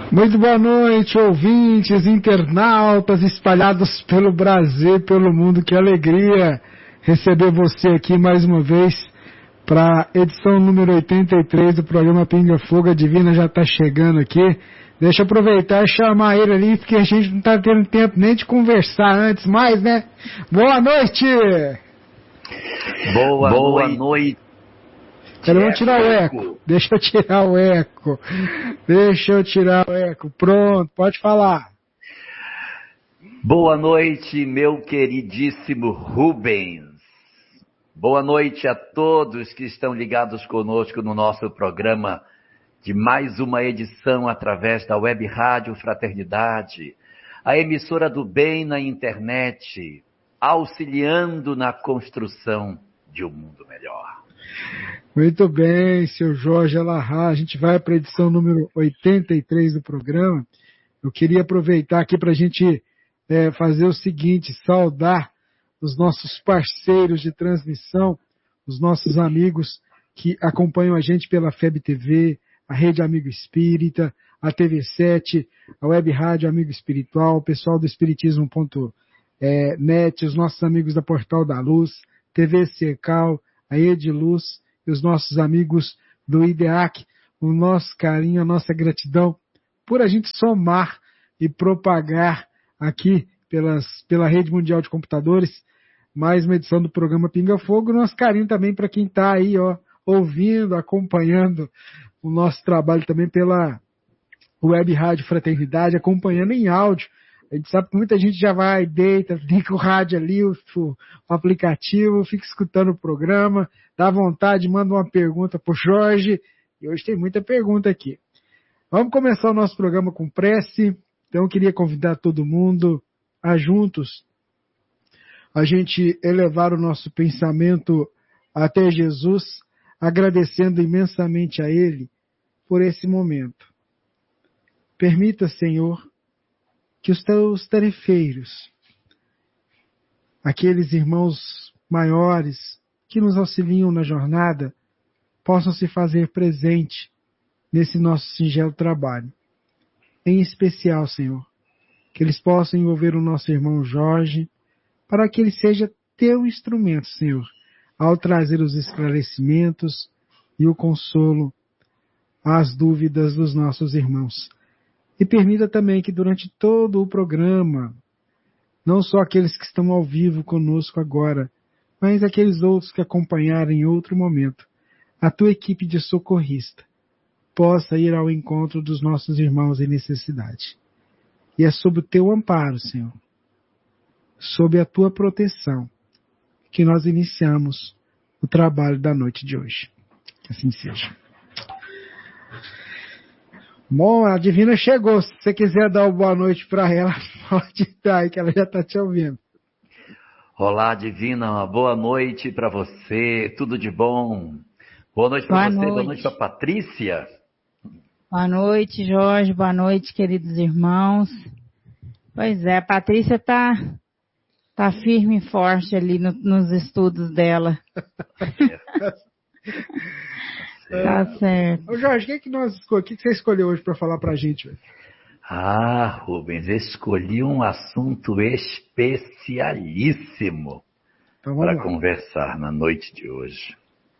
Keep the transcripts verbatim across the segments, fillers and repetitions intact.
Muito boa noite, ouvintes, internautas espalhados pelo Brasil e pelo mundo. Que alegria receber você aqui mais uma vez para a edição número oitenta e três do programa Pinga Fogo. A Divina já está chegando aqui. Deixa eu aproveitar e chamar ele ali, porque a gente não está tendo tempo nem de conversar antes mais, né? Boa noite! Boa, Boa noite! noite. Pera, vamos tirar o eco. Deixa eu tirar o eco. Deixa eu tirar o eco. Pronto, pode falar. Boa noite, meu queridíssimo Rubens. Boa noite a todos que estão ligados conosco no nosso programa de mais uma edição através da Web Rádio Fraternidade, a emissora do bem na internet, auxiliando na construção de um mundo melhor. Muito bem, seu Jorge Alahá. A gente vai para a edição número oitenta e três do programa. Eu queria aproveitar aqui para a gente é, fazer o seguinte, saudar os nossos parceiros de transmissão, os nossos amigos que acompanham a gente pela F E B T V, a Rede Amigo Espírita, a T V sete, a Web Rádio Amigo Espiritual, o pessoal do Espiritismo ponto net, os nossos amigos da Portal da Luz, T V Cercal, a Ediluz e os nossos amigos do I D E A C, o nosso carinho, a nossa gratidão por a gente somar e propagar aqui pelas, pela Rede Mundial de Computadores mais uma edição do programa Pinga Fogo. Nosso carinho também para quem está aí, ó, ouvindo, acompanhando o nosso trabalho também pela Web Rádio Fraternidade, acompanhando em áudio. A gente sabe que muita gente já vai, deita, liga o rádio ali, o, o aplicativo, fica escutando o programa, dá vontade, manda uma pergunta pro Jorge, e hoje tem muita pergunta aqui. Vamos começar o nosso programa com prece, então eu queria convidar todo mundo a juntos a gente elevar o nosso pensamento até Jesus, agradecendo imensamente a Ele por esse momento. Permita, Senhor, que os teus tarefeiros, aqueles irmãos maiores que nos auxiliam na jornada, possam se fazer presente nesse nosso singelo trabalho. Em especial, Senhor, que eles possam envolver o nosso irmão Jorge, para que ele seja teu instrumento, Senhor, ao trazer os esclarecimentos e o consolo às dúvidas dos nossos irmãos. E permita também que durante todo o programa, não só aqueles que estão ao vivo conosco agora, mas aqueles outros que acompanharam em outro momento, a tua equipe de socorrista possa ir ao encontro dos nossos irmãos em necessidade. E é sob o teu amparo, Senhor, sob a tua proteção, que nós iniciamos o trabalho da noite de hoje. Que assim seja. Bom, a Divina chegou. Se você quiser dar uma boa noite para ela, pode dar aí, que ela já está te ouvindo. Olá, Divina. Uma boa noite para você. Tudo de bom. Boa noite para você. Noite. Boa noite para Patrícia. Boa noite, Jorge. Boa noite, queridos irmãos. Pois é, a Patrícia está tá firme e forte ali no, nos estudos dela. Tá certo. Ô Jorge, o que, é que, nós, o que, que você escolheu hoje para falar para a gente? Véio? Ah, Rubens, escolhi um assunto especialíssimo então, para conversar na noite de hoje.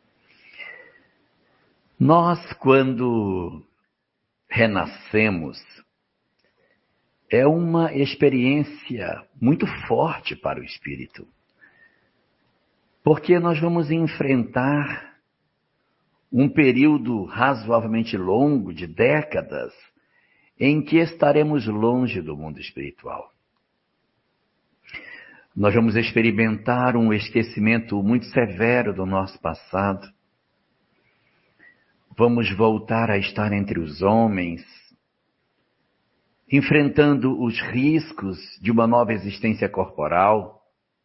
Nós, quando renascemos, é uma experiência muito forte para o espírito, porque nós vamos enfrentar um período razoavelmente longo, de décadas, em que estaremos longe do mundo espiritual. Nós vamos experimentar um esquecimento muito severo do nosso passado. Vamos voltar a estar entre os homens, enfrentando os riscos de uma nova existência corporal.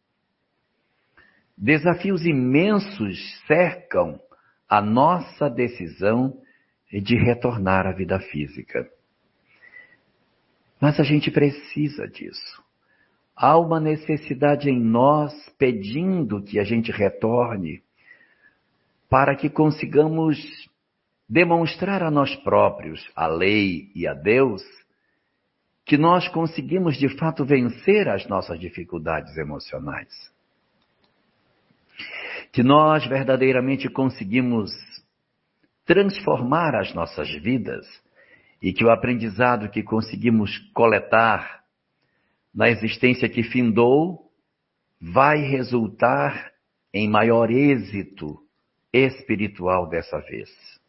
Desafios imensos cercam a nossa decisão de retornar à vida física. Mas a gente precisa disso. Há uma necessidade em nós pedindo que a gente retorne para que consigamos demonstrar a nós próprios, a lei e a Deus, que nós conseguimos de fato vencer as nossas dificuldades emocionais. Que nós verdadeiramente conseguimos transformar as nossas vidas e que o aprendizado que conseguimos coletar na existência que findou vai resultar em maior êxito espiritual dessa vez.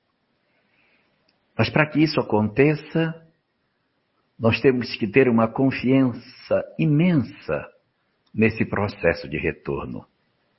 Mas para que isso aconteça, nós temos que ter uma confiança imensa nesse processo de retorno.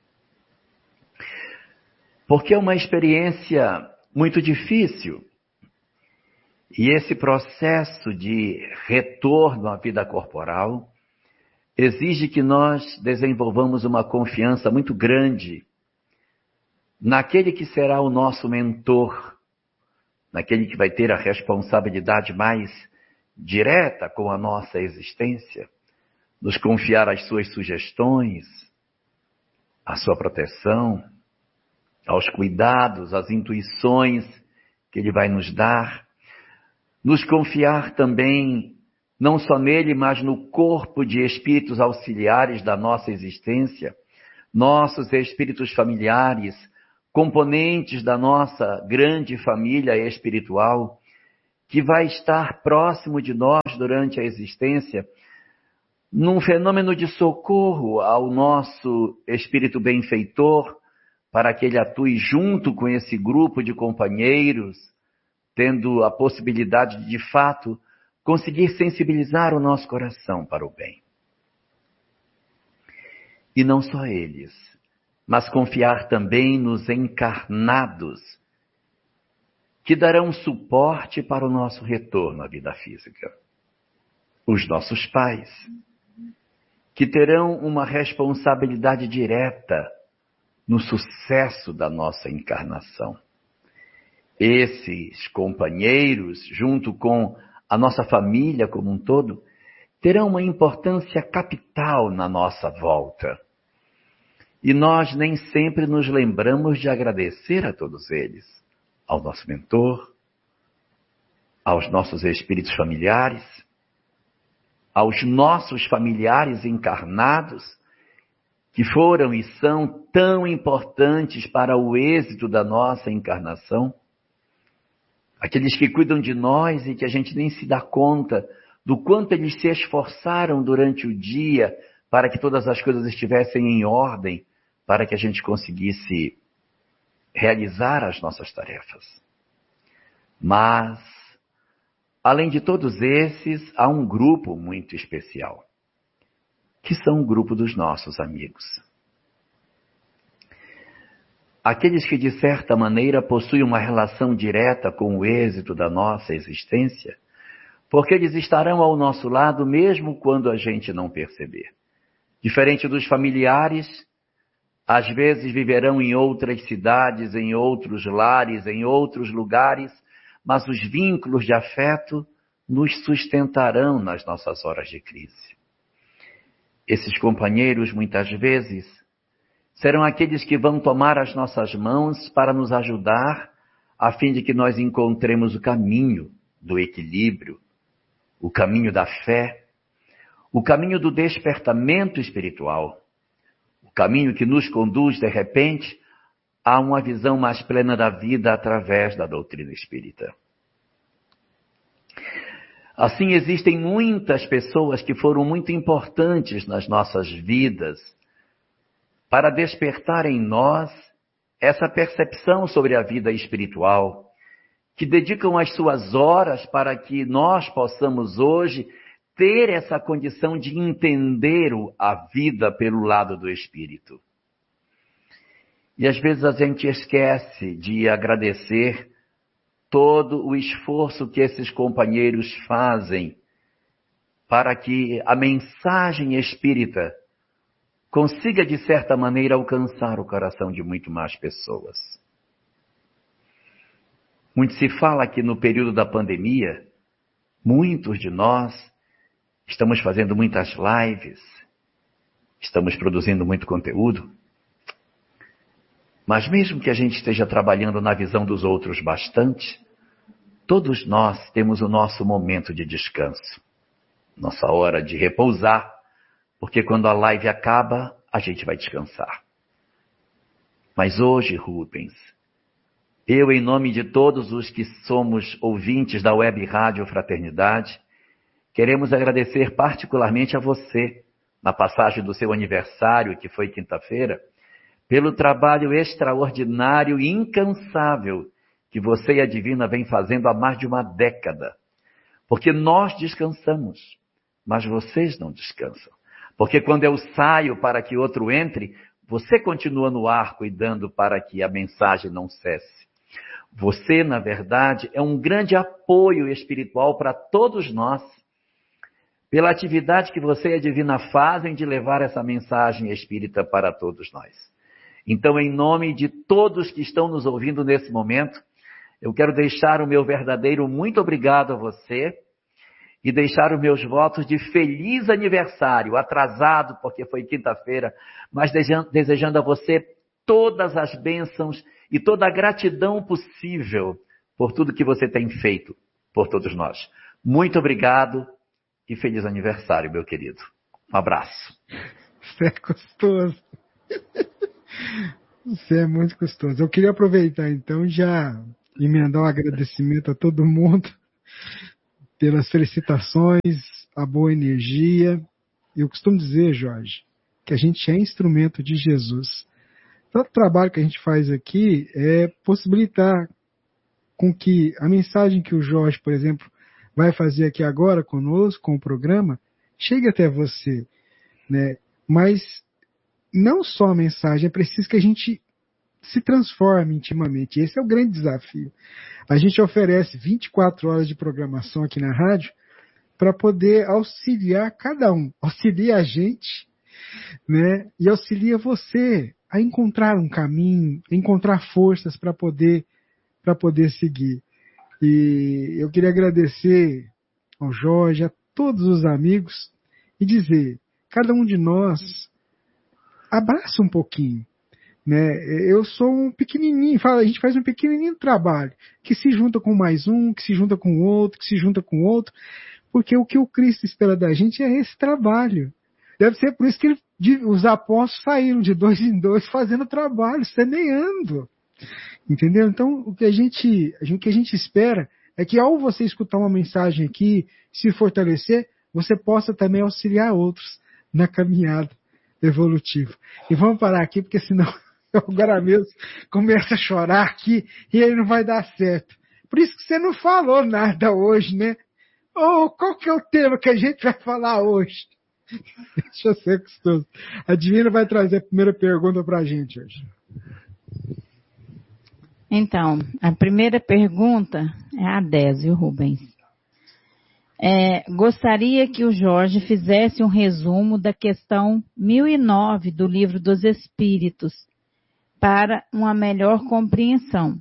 Porque é uma experiência muito difícil. E esse processo de retorno à vida corporal exige que nós desenvolvamos uma confiança muito grande naquele que será o nosso mentor, naquele que vai ter a responsabilidade mais direta com a nossa existência, nos confiar as suas sugestões, a sua proteção, aos cuidados, às intuições que Ele vai nos dar, nos confiar também, não só nele, mas no corpo de espíritos auxiliares da nossa existência, nossos espíritos familiares, componentes da nossa grande família espiritual, que vai estar próximo de nós durante a existência, num fenômeno de socorro ao nosso espírito benfeitor, para que ele atue junto com esse grupo de companheiros, tendo a possibilidade de, de fato, conseguir sensibilizar o nosso coração para o bem. E não só eles, mas confiar também nos encarnados, que darão suporte para o nosso retorno à vida física. Os nossos pais, que terão uma responsabilidade direta no sucesso da nossa encarnação. Esses companheiros, junto com a nossa família como um todo, terão uma importância capital na nossa volta. E nós nem sempre nos lembramos de agradecer a todos eles, ao nosso mentor, aos nossos espíritos familiares, aos nossos familiares encarnados, que foram e são tão importantes para o êxito da nossa encarnação. Aqueles que cuidam de nós e que a gente nem se dá conta do quanto eles se esforçaram durante o dia para que todas as coisas estivessem em ordem, para que a gente conseguisse realizar as nossas tarefas. Mas, além de todos esses, há um grupo muito especial, que são o grupo dos nossos amigos. Aqueles que, de certa maneira, possuem uma relação direta com o êxito da nossa existência, porque eles estarão ao nosso lado mesmo quando a gente não perceber. Diferente dos familiares, às vezes viverão em outras cidades, em outros lares, em outros lugares, mas os vínculos de afeto nos sustentarão nas nossas horas de crise. Esses companheiros, muitas vezes, serão aqueles que vão tomar as nossas mãos para nos ajudar, a fim de que nós encontremos o caminho do equilíbrio, o caminho da fé, o caminho do despertamento espiritual, o caminho que nos conduz, de repente, a uma visão mais plena da vida através da doutrina espírita. Assim, existem muitas pessoas que foram muito importantes nas nossas vidas para despertar em nós essa percepção sobre a vida espiritual, que dedicam as suas horas para que nós possamos hoje ter essa condição de entender a vida pelo lado do espírito. E às vezes a gente esquece de agradecer todo o esforço que esses companheiros fazem para que a mensagem espírita consiga, de certa maneira, alcançar o coração de muito mais pessoas. Muito se fala que no período da pandemia, muitos de nós estamos fazendo muitas lives, estamos produzindo muito conteúdo. Mas mesmo que a gente esteja trabalhando na visão dos outros bastante, todos nós temos o nosso momento de descanso, nossa hora de repousar, porque quando a live acaba, a gente vai descansar. Mas hoje, Rubens, eu, em nome de todos os que somos ouvintes da Web Rádio Fraternidade, queremos agradecer particularmente a você, na passagem do seu aniversário, que foi quinta-feira, pelo trabalho extraordinário e incansável que você e a Divina vêm fazendo há mais de uma década. Porque nós descansamos, mas vocês não descansam. Porque quando eu saio para que outro entre, você continua no ar cuidando para que a mensagem não cesse. Você, na verdade, é um grande apoio espiritual para todos nós, pela atividade que você e a Divina fazem de levar essa mensagem espírita para todos nós. Então, em nome de todos que estão nos ouvindo nesse momento, eu quero deixar o meu verdadeiro muito obrigado a você e deixar os meus votos de feliz aniversário, atrasado porque foi quinta-feira, mas desejando a você todas as bênçãos e toda a gratidão possível por tudo que você tem feito por todos nós. Muito obrigado e feliz aniversário, meu querido. Um abraço. Você é gostoso. Você é muito gostoso. Eu queria aproveitar, então, já emendar um agradecimento a todo mundo pelas felicitações, a boa energia. Eu costumo dizer, Jorge, que a gente é instrumento de Jesus. Todo o trabalho que a gente faz aqui é possibilitar com que a mensagem que o Jorge, por exemplo, vai fazer aqui agora conosco, com o programa, chegue até você, né? Mas não só a mensagem, é preciso que a gente se transforme intimamente. Esse é o grande desafio. A gente oferece vinte e quatro horas de programação aqui na rádio para poder auxiliar cada um. Auxilia a gente, né? E auxilia você a encontrar um caminho, encontrar forças para poder, para poder seguir. E eu queria agradecer ao Jorge, a todos os amigos e dizer, cada um de nós abraça um pouquinho, né? Eu sou um pequenininho, a gente faz um pequenininho trabalho, que se junta com mais um, que se junta com outro, que se junta com outro, porque o que o Cristo espera da gente é esse trabalho. Deve ser por isso que ele, os apóstolos saíram de dois em dois fazendo trabalho, semeando. Entendeu? Então, o que a gente, o que a gente espera é que ao você escutar uma mensagem aqui, se fortalecer, você possa também auxiliar outros na caminhada evolutiva. E vamos parar aqui, porque senão eu agora mesmo começo a chorar aqui e aí não vai dar certo. Por isso que você não falou nada hoje, né? Oh, qual que é o tema que a gente vai falar hoje? Deixa eu ser gostoso. A Divina vai trazer a primeira pergunta para a gente hoje. Então, a primeira pergunta é a dez, viu, Rubens? É, gostaria que o Jorge fizesse um resumo da questão mil e nove do Livro dos Espíritos para uma melhor compreensão.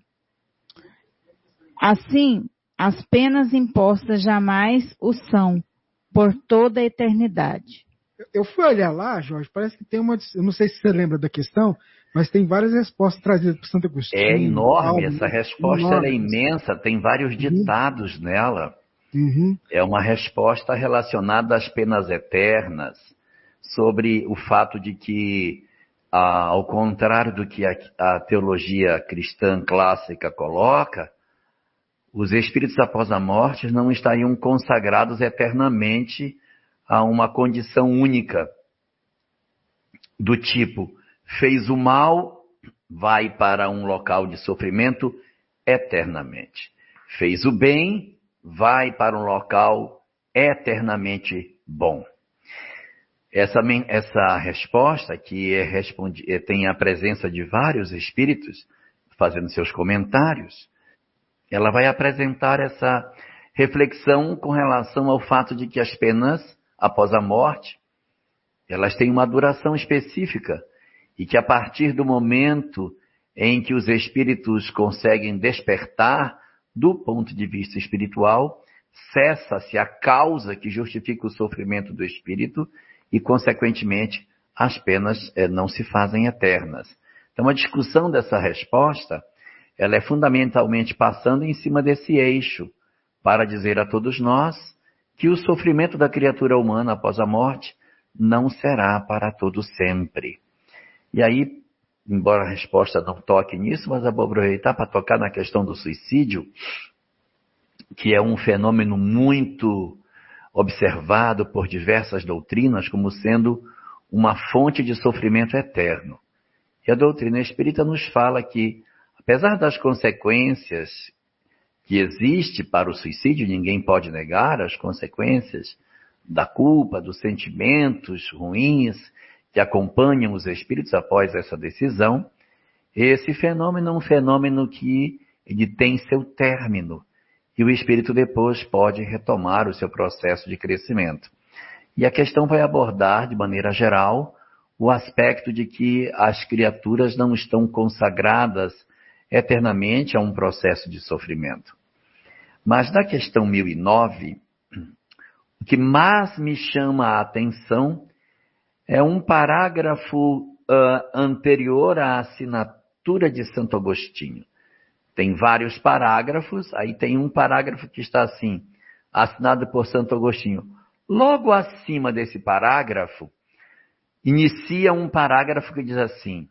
Assim, as penas impostas jamais o são, por toda a eternidade. Eu fui olhar lá, Jorge, parece que tem uma... Eu não sei se você lembra da questão, mas tem várias respostas trazidas por Santo Agostinho. É enorme, Paulo, essa resposta ela é imensa, tem vários ditado nela. Uhum. É uma resposta relacionada às penas eternas, sobre o fato de que, ah, ao contrário do que a, a teologia cristã clássica coloca, os espíritos após a morte não estariam consagrados eternamente a uma condição única, do tipo, fez o mal, vai para um local de sofrimento eternamente. Fez o bem, vai para um local eternamente bom. Essa, essa resposta, que é respondi, tem a presença de vários espíritos fazendo seus comentários, ela vai apresentar essa reflexão com relação ao fato de que as penas, após a morte, elas têm uma duração específica e que a partir do momento em que os espíritos conseguem despertar do ponto de vista espiritual, cessa-se a causa que justifica o sofrimento do espírito e, consequentemente, as penas eh, não se fazem eternas. Então, a discussão dessa resposta, ela é fundamentalmente passando em cima desse eixo, para dizer a todos nós que o sofrimento da criatura humana após a morte não será para todo sempre. E aí, embora a resposta não toque nisso, mas eu vou aproveitar para tocar na questão do suicídio, que é um fenômeno muito observado por diversas doutrinas como sendo uma fonte de sofrimento eterno. E a doutrina espírita nos fala que, apesar das consequências que existe para o suicídio, ninguém pode negar as consequências da culpa, dos sentimentos ruins que acompanham os espíritos após essa decisão, esse fenômeno é um fenômeno que ele tem seu término e o espírito depois pode retomar o seu processo de crescimento. E a questão vai abordar, de maneira geral, o aspecto de que as criaturas não estão consagradas eternamente a um processo de sofrimento. Mas na questão mil e nove, o que mais me chama a atenção é um parágrafo uh, anterior à assinatura de Santo Agostinho. Tem vários parágrafos, aí tem um parágrafo que está assim, assinado por Santo Agostinho. Logo acima desse parágrafo, inicia um parágrafo que diz assim: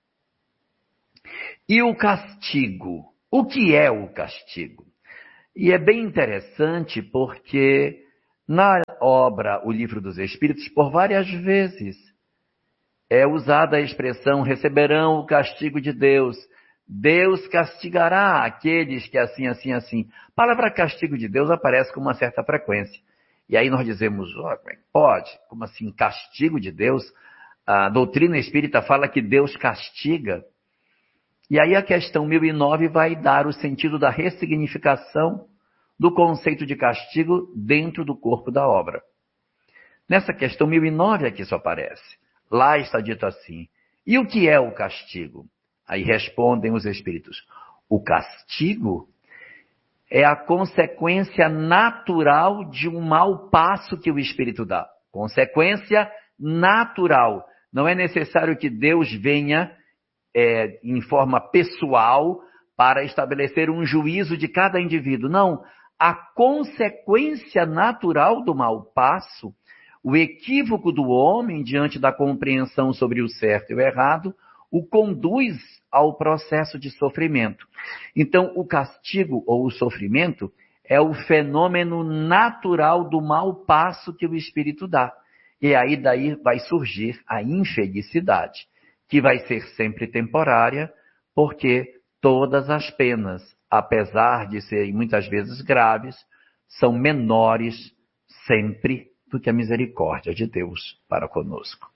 e o castigo? O que é o castigo? E é bem interessante porque na obra O Livro dos Espíritos, por várias vezes, é usada a expressão receberão o castigo de Deus. Deus castigará aqueles que assim, assim, assim. A palavra castigo de Deus aparece com uma certa frequência. E aí nós dizemos, oh, como é que pode? Como assim, castigo de Deus? A doutrina espírita fala que Deus castiga. E aí a questão mil e nove vai dar o sentido da ressignificação do conceito de castigo dentro do corpo da obra. Nessa questão mil e nove aqui isso aparece. Lá está dito assim, e o que é o castigo? Aí respondem os espíritos, o castigo é a consequência natural de um mau passo que o espírito dá. Consequência natural. Não é necessário que Deus venha é, em forma pessoal para estabelecer um juízo de cada indivíduo. Não. A consequência natural do mau passo, o equívoco do homem diante da compreensão sobre o certo e o errado, o conduz ao processo de sofrimento. Então, o castigo ou o sofrimento é o fenômeno natural do mau passo que o espírito dá. E aí daí vai surgir a infelicidade, que vai ser sempre temporária, porque todas as penas, apesar de serem muitas vezes graves, são menores sempre do que a misericórdia de Deus para conosco.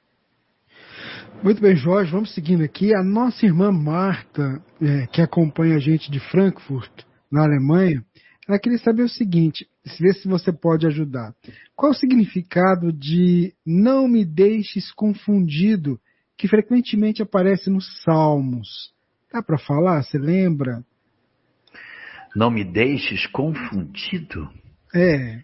Muito bem, Jorge, vamos seguindo aqui. A nossa irmã Marta, é, que acompanha a gente de Frankfurt, na Alemanha, ela queria saber o seguinte, ver se você pode ajudar. Qual o significado de não me deixes confundido, que frequentemente aparece nos Salmos? Dá para falar? Você lembra? Não me deixes confundido? É.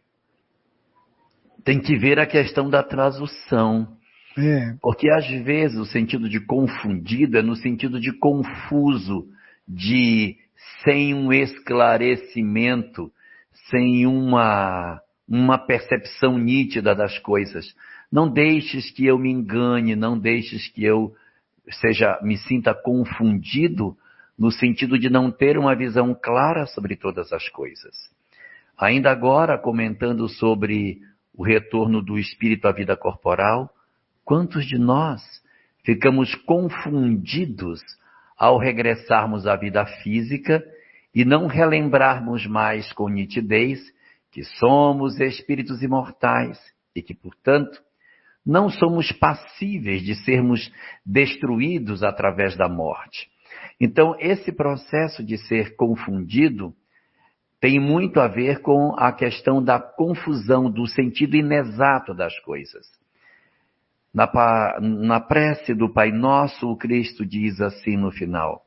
Tem que ver a questão da tradução. É. Porque às vezes o sentido de confundido é no sentido de confuso, de sem um esclarecimento, sem uma, uma percepção nítida das coisas. Não deixes que eu me engane, não deixes que eu seja, me sinta confundido no sentido de não ter uma visão clara sobre todas as coisas. Ainda agora, comentando sobre o retorno do espírito à vida corporal, quantos de nós ficamos confundidos ao regressarmos à vida física e não relembrarmos mais com nitidez que somos espíritos imortais e que, portanto, não somos passíveis de sermos destruídos através da morte. Então, esse processo de ser confundido tem muito a ver com a questão da confusão, do sentido inexato das coisas. Na, na prece do Pai Nosso, o Cristo diz assim no final,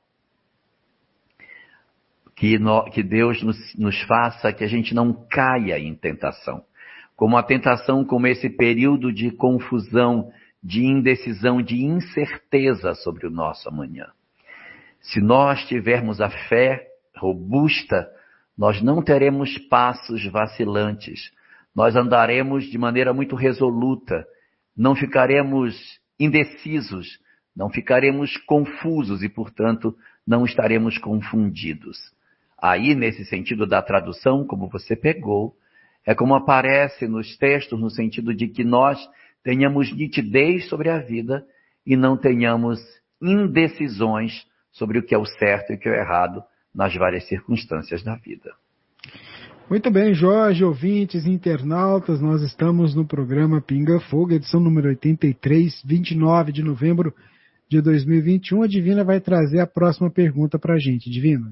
que, no, que Deus nos, nos faça que a gente não caia em tentação. Como a tentação, como esse período de confusão, de indecisão, de incerteza sobre o nosso amanhã. Se nós tivermos a fé robusta, nós não teremos passos vacilantes, nós andaremos de maneira muito resoluta, não ficaremos indecisos, não ficaremos confusos e, portanto, não estaremos confundidos. Aí, nesse sentido da tradução, como você pegou, é como aparece nos textos, no sentido de que nós tenhamos nitidez sobre a vida e não tenhamos indecisões sobre o que é o certo e o que é o errado nas várias circunstâncias da vida. Muito bem, Jorge, ouvintes, internautas, nós estamos no programa Pinga Fogo, edição número oitenta e três, vinte e nove de novembro de dois mil e vinte e um. A Divina vai trazer a próxima pergunta para a gente. Divina?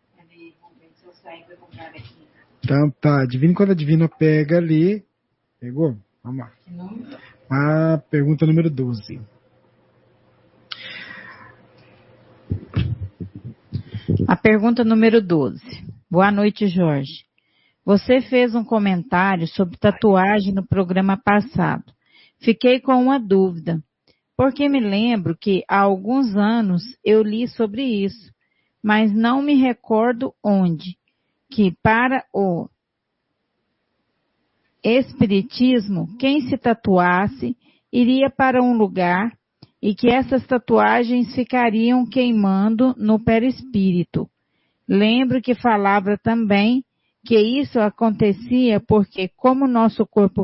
Então tá, Divina, quando a Divina pega ali... Pegou? Vamos lá. A pergunta número doze. A pergunta número doze. Boa noite, Jorge. Você fez um comentário sobre tatuagem no programa passado. Fiquei com uma dúvida, porque me lembro que há alguns anos eu li sobre isso, mas não me recordo onde, que para o espiritismo, quem se tatuasse iria para um lugar e que essas tatuagens ficariam queimando no perispírito. Lembro que falava também que isso acontecia porque, como nosso corpo